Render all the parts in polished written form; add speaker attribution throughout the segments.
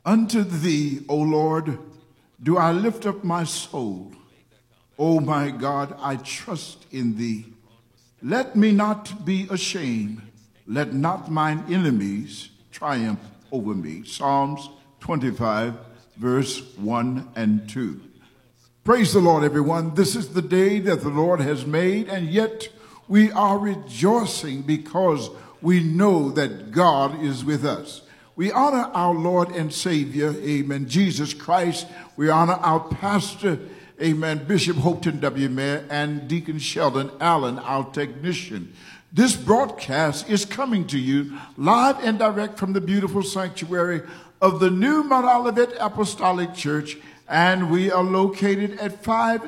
Speaker 1: Unto thee, O Lord, do I lift up my soul. O my God, I trust in thee. Let me not be ashamed. Let not mine enemies triumph over me. Psalms 25, verse 1 and 2. Praise the Lord, everyone. This is the day that the Lord has made, and yet we are rejoicing because we know that God is with us. We honor our Lord and Savior, amen, Jesus Christ. We honor our pastor, amen, Bishop Houghton W. Mayer, and Deacon Sheldon Allen, our technician. This broadcast is coming to you live and direct from the beautiful sanctuary of the New Mount Olivet Apostolic Church, and we are located at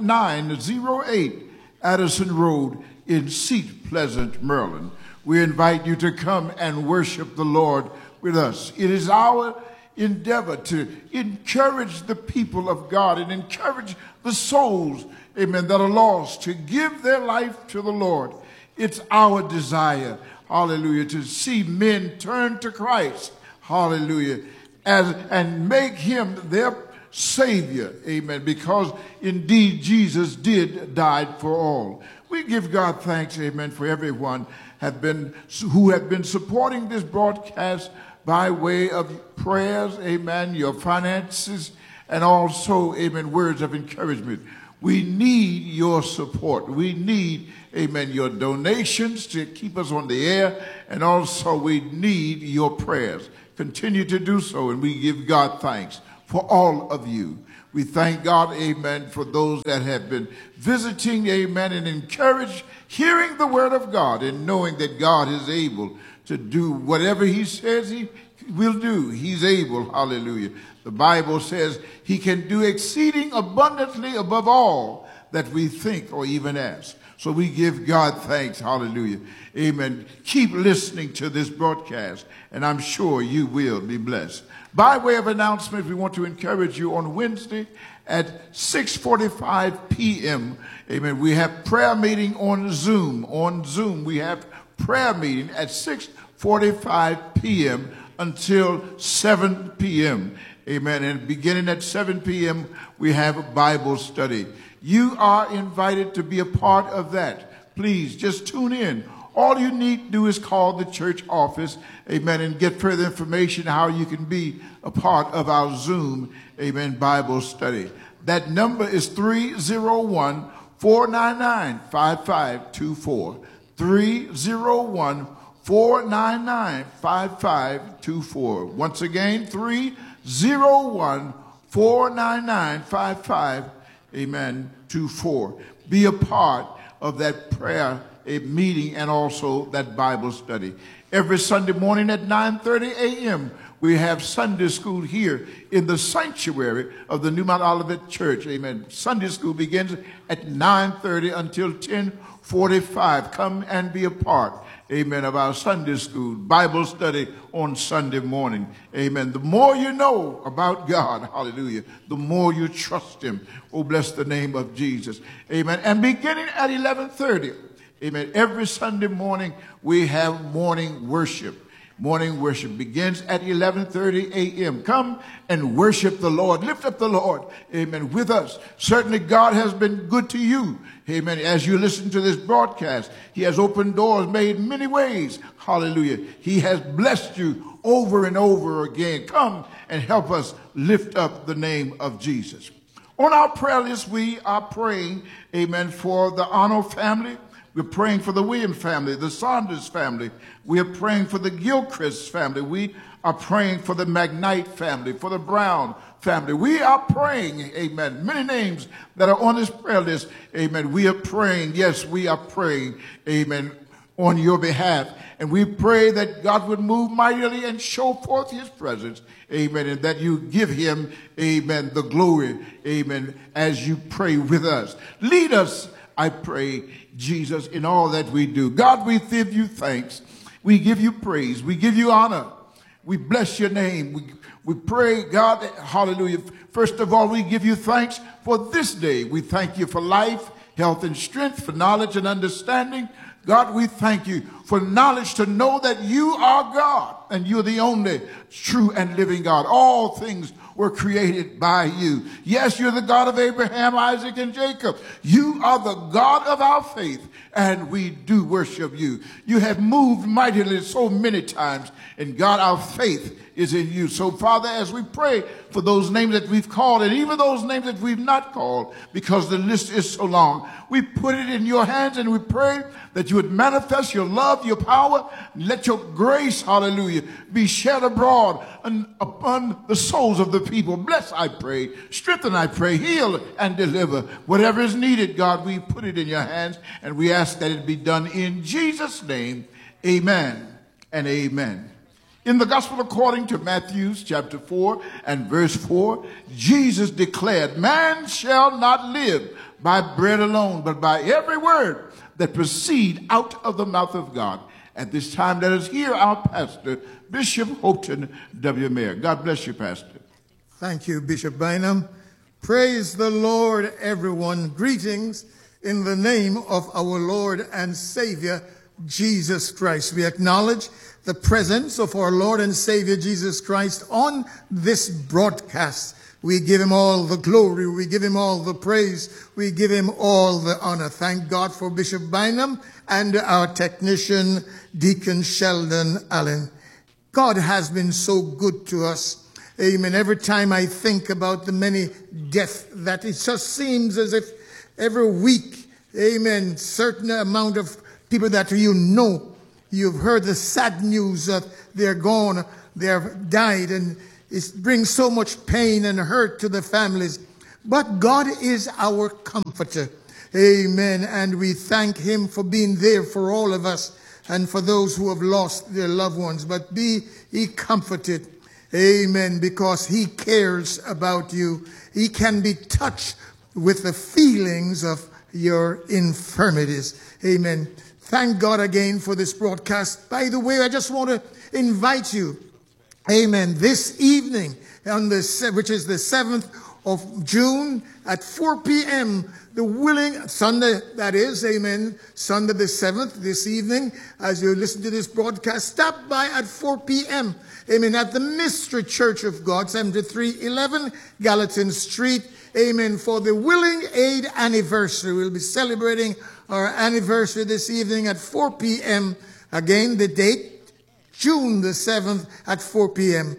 Speaker 1: 5908 Addison Road in Seat Pleasant, Maryland. We invite you to come and worship the Lord with us. It is our endeavor to encourage the people of God and encourage the souls, amen, that are lost, to give their life to the Lord. It's our desire, hallelujah, to see men turn to Christ, hallelujah, and make him their Savior, amen, because indeed Jesus did die for all. We give God thanks, amen, for everyone who have been supporting this broadcast by way of prayers, amen, your finances, and also, amen, words of encouragement. We need your support. We need, amen, your donations to keep us on the air, and also we need your prayers. Continue to do so, and we give God thanks for all of you. We thank God, amen, for those that have been visiting, amen, and encouraged, hearing the word of God and knowing that God is able to do whatever he says he will do. He's able, hallelujah. The Bible says he can do exceeding abundantly above all that we think or even ask. So we give God thanks, hallelujah. Amen. Keep listening to this broadcast, and I'm sure you will be blessed. By way of announcement, we want to encourage you on Wednesday at 6:45 p.m. Amen. We have prayer meeting on Zoom. On Zoom, we have prayer meeting at 6:45 p.m. until 7 p.m. Amen. And beginning at 7 p.m., we have a Bible study. You are invited to be a part of that. Please just tune in. All you need to do is call the church office, amen, and get further information how you can be a part of our Zoom, amen, Bible study. That number is 301-499-5524. 301-499-5524. Once again, 301-499-55, amen, 24. Be a part of that prayer, a meeting, and also that Bible study. Every Sunday morning at 9:30 a.m., we have Sunday school here in the sanctuary of the New Mount Olivet Church. Amen. Sunday school begins at 9:30 until 10:45. Come and be a part, amen, of our Sunday school Bible study on Sunday morning. Amen. The more you know about God, hallelujah, the more you trust him. Oh, bless the name of Jesus. Amen. And beginning at 11:30, amen, every Sunday morning we have morning worship. Morning worship begins at 11:30 a.m. Come and worship the Lord. Lift up the Lord, amen, with us. Certainly God has been good to you, amen. As you listen to this broadcast, he has opened doors, made many ways, hallelujah. He has blessed you over and over again. Come and help us lift up the name of Jesus. On our prayer list, we are praying, amen, for the Arnold family. We're praying for the Williams family, the Saunders family. We are praying for the Gilchrist family. We are praying for the McKnight family, for the Brown family. We are praying, amen, many names that are on this prayer list, amen. We are praying, yes, we are praying, amen, on your behalf. And we pray that God would move mightily and show forth his presence, amen, and that you give him, amen, the glory, amen, as you pray with us. Lead us, I pray, Jesus, in all that we do. God, we give you thanks. We give you praise. We give you honor. We bless your name. We pray, God, hallelujah. First of all, we give you thanks for this day. We thank you for life, health, and strength, for knowledge and understanding. God, we thank you for knowledge to know that you are God and you're the only true and living God. All things were created by you. Yes, you're the God of Abraham, Isaac, and Jacob. You are the God of our faith, and we do worship you. You have moved mightily so many times, and God, our faith is in you. So, Father, as we pray for those names that we've called and even those names that we've not called, because the list is so long, we put it in your hands and we pray that you would manifest your love, your power, let your grace, hallelujah, be shed abroad and upon the souls of the people. Bless, I pray, strengthen, I pray, heal and deliver. Whatever is needed, God, we put it in your hands and we ask that it be done in Jesus' name. Amen and amen. In the gospel according to Matthew chapter 4 and verse 4, Jesus declared, man shall not live by bread alone, but by every word that proceed out of the mouth of God. At this time, let us hear our pastor, Bishop Houghton W. Mayer. God bless you, Pastor.
Speaker 2: Thank you, Bishop Bynum. Praise the Lord, everyone. Greetings in the name of our Lord and Savior, Jesus Christ. We acknowledge the presence of our Lord and Savior Jesus Christ on this broadcast. We give him all the glory. We give him all the praise. We give him all the honor. Thank God for Bishop Bynum and our technician, Deacon Sheldon Allen. God has been so good to us. Amen. Every time I think about the many deaths that it just seems as if every week, amen, certain amount of people that you know, you've heard the sad news that they're gone, they've died, and it brings so much pain and hurt to the families. But God is our comforter. Amen. And we thank him for being there for all of us and for those who have lost their loved ones. But be ye comforted. Amen. Because he cares about you. He can be touched with the feelings of your infirmities. Amen. Thank God again for this broadcast. By the way, I just want to invite you, amen, this evening, which is the 7th of June at 4 p.m., the willing, Sunday, that is, amen, Sunday the 7th, this evening, as you listen to this broadcast, stop by at 4 p.m., amen, at the Mystery Church of God, 7311 Gallatin Street, amen, for the Willing Aid anniversary. We'll be celebrating our anniversary this evening at 4 p.m. Again, the date, June the 7th at 4 p.m.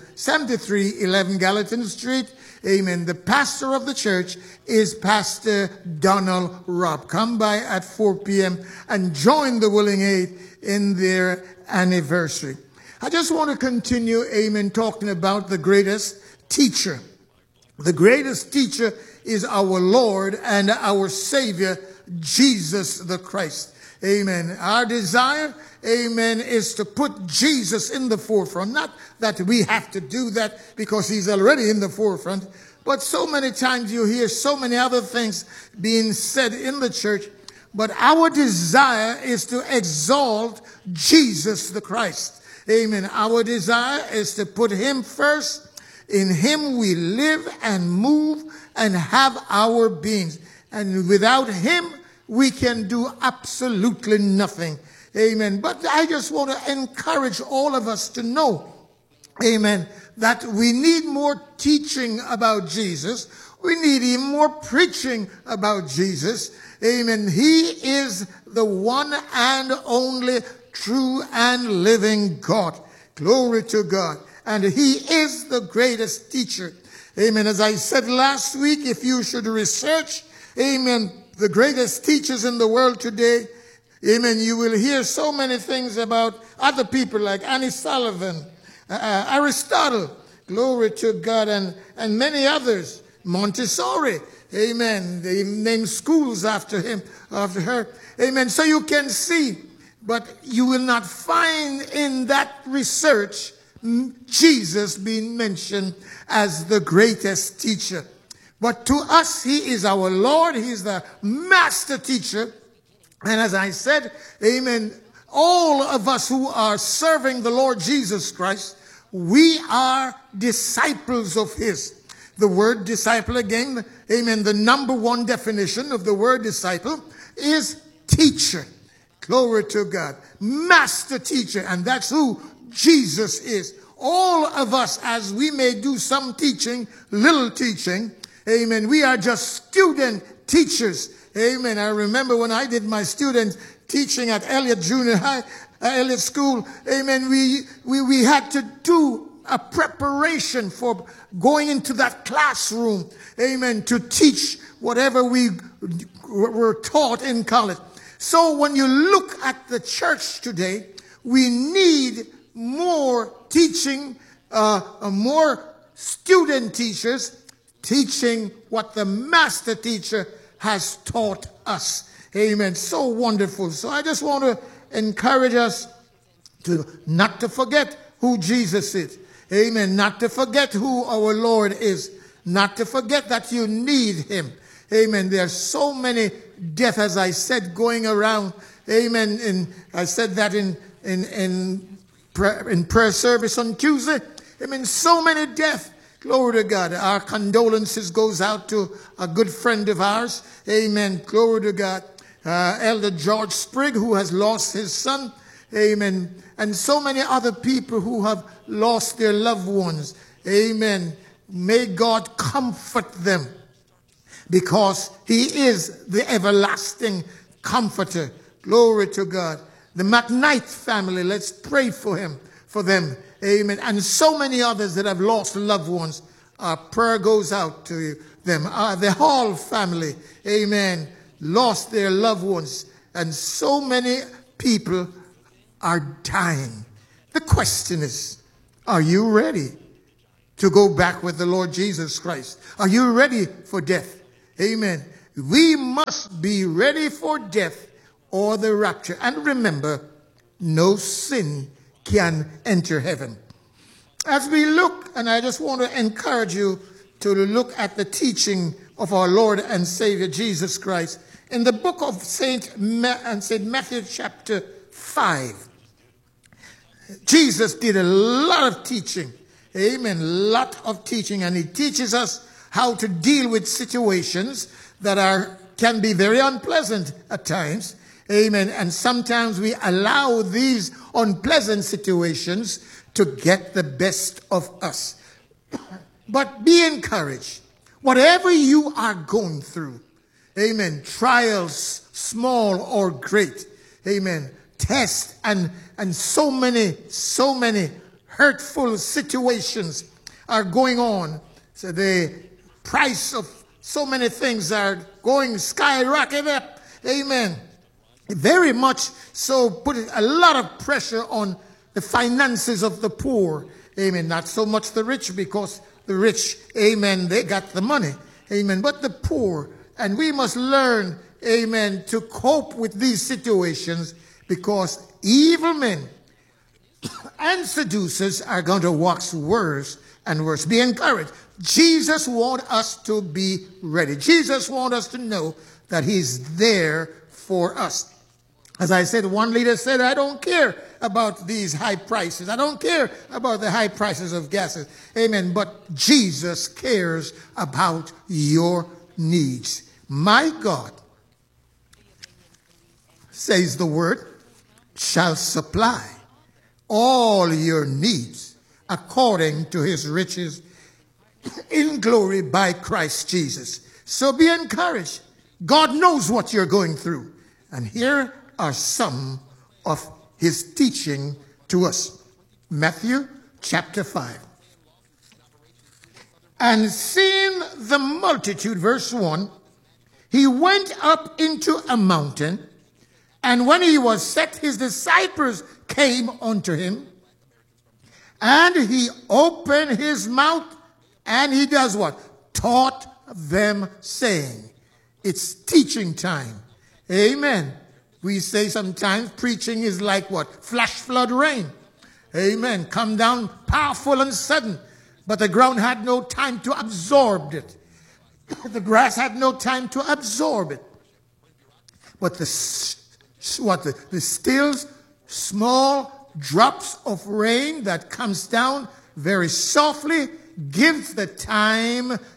Speaker 2: 7311 Gallatin Street. Amen. The pastor of the church is Pastor Donald Robb. Come by at 4 p.m. and join the Willing Aid in their anniversary. I just want to continue, amen, talking about the greatest teacher. The greatest teacher is our Lord and our Savior, Jesus the Christ. Amen. Our desire, amen, is to put Jesus in the forefront. Not that we have to do that because he's already in the forefront. But so many times you hear so many other things being said in the church. But our desire is to exalt Jesus the Christ. Amen. Our desire is to put him first. In him we live and move and have our beings. And without him, we can do absolutely nothing. Amen. But I just want to encourage all of us to know, amen, that we need more teaching about Jesus. We need even more preaching about Jesus. Amen. He is the one and only true and living God. Glory to God. And he is the greatest teacher. Amen. As I said last week, if you should research, amen, the greatest teachers in the world today, amen, you will hear so many things about other people like Annie Sullivan, Aristotle, glory to God, and many others, Montessori, amen. They named schools after him, after her, amen. So you can see, but you will not find in that research Jesus being mentioned as the greatest teacher. But to us, he is our Lord. He is the master teacher. And as I said, amen, all of us who are serving the Lord Jesus Christ, we are disciples of his. The word disciple, again, amen, the number one definition of the word disciple is teacher. Glory to God. Master teacher, and that's who Jesus is. All of us, as we may do some teaching, little teaching, amen, we are just student teachers. Amen. I remember when I did my student teaching at Elliott Junior High, Elliott School, amen, we had to do a preparation for going into that classroom, amen, to teach whatever we were taught in college. So when you look at the church today, we need more teaching, more student teachers teaching what the master teacher has taught us. Amen. So wonderful. So I just want to encourage us to not to forget who Jesus is. Amen. Not to forget who our Lord is. Not to forget that you need him. Amen. There are so many deaths, as I said, going around. Amen. And I said that in prayer service on Tuesday. Amen. So many deaths. Glory to God. Our condolences goes out to a good friend of ours. Amen. Glory to God. Elder George Sprigg, who has lost his son. Amen. And so many other people who have lost their loved ones. Amen. May God comfort them, because he is the everlasting comforter. Glory to God. The McKnight family, let's pray for them. Amen. And so many others that have lost loved ones. Our prayer goes out to them. The Hall family, amen, lost their loved ones. And so many people are dying. The question is, are you ready to go back with the Lord Jesus Christ? Are you ready for death? Amen. We must be ready for death or the rapture. And remember, no sin can enter heaven. As we look, and I just want to encourage you to look at the teaching of our Lord and Savior Jesus Christ in the book of St. Matthew chapter 5. Jesus did a lot of teaching. Amen. Lot of teaching. And he teaches us how to deal with situations that can be very unpleasant at times. Amen. And sometimes we allow these unpleasant situations to get the best of us. But be encouraged. Whatever you are going through, amen, trials, small or great, amen, tests and so many hurtful situations are going on. So the price of so many things are going skyrocket up. Amen. Very much so, putting a lot of pressure on the finances of the poor. Amen. Not so much the rich, because the rich, amen, they got the money. Amen. But the poor. And we must learn, amen, to cope with these situations, because evil men and seducers are going to wax worse and worse. Be encouraged. Jesus wants us to be ready. Jesus wants us to know that he's there for us. As I said, one leader said, I don't care about these high prices. I don't care about the high prices of gases. Amen. But Jesus cares about your needs. My God, says the word, shall supply all your needs according to his riches in glory by Christ Jesus. So be encouraged. God knows what you're going through. And here are some of his teaching to us. Matthew chapter 5. And seeing the multitude, verse 1, he went up into a mountain, and when he was set, his disciples came unto him, and he opened his mouth, and he does what? Taught them, saying, it's teaching time. Amen. We say sometimes preaching is like what? Flash flood rain. Amen. Come down powerful and sudden. But the ground had no time to absorb it. The grass had no time to absorb it. But the still small drops of rain that comes down very softly gives the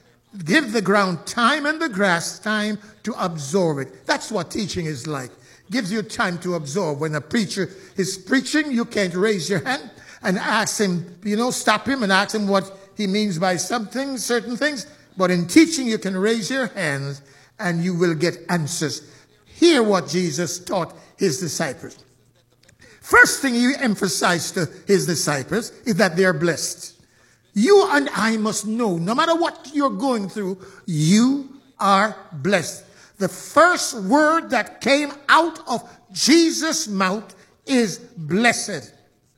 Speaker 2: ground time and the grass time to absorb it. That's what teaching is like. gives you time to absorb. When a preacher is preaching, you can't raise your hand and ask him, stop him and ask him what he means by something, certain things. But in teaching, you can raise your hands and you will get answers. Hear what Jesus taught his disciples. First thing he emphasized to his disciples is that they are blessed. You and I must know, no matter what you're going through, you are blessed. The first word that came out of Jesus' mouth is blessed.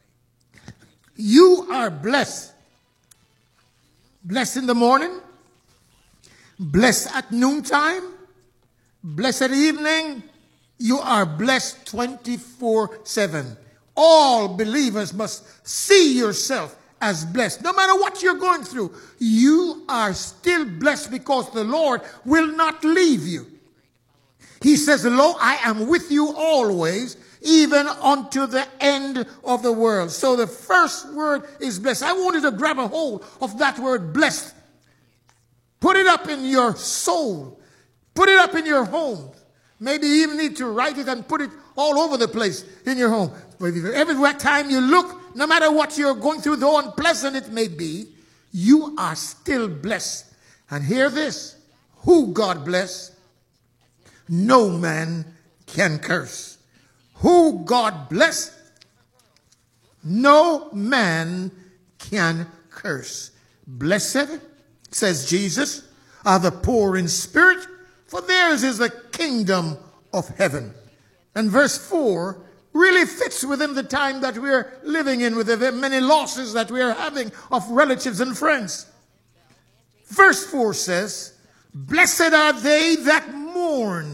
Speaker 2: You are blessed. Blessed in the morning, blessed at noontime, blessed evening. You are blessed 24/7. All believers must see yourself as blessed. No matter what you're going through, you are still blessed because the Lord will not leave you. He says, lo, I am with you always, even unto the end of the world. So the first word is blessed. I want you to grab a hold of that word blessed. Put it up in your soul. Put it up in your home. Maybe you even need to write it and put it all over the place in your home. Every time you look, no matter what you're going through, though unpleasant it may be, you are still blessed. And hear this, who God bless, no man can curse. Who God bless, no man can curse. Blessed, says Jesus, are the poor in spirit, for theirs is the kingdom of heaven. And verse 4 really fits within the time that we're living in, with the many losses that we're having of relatives and friends. Verse 4 says, blessed are they that mourn,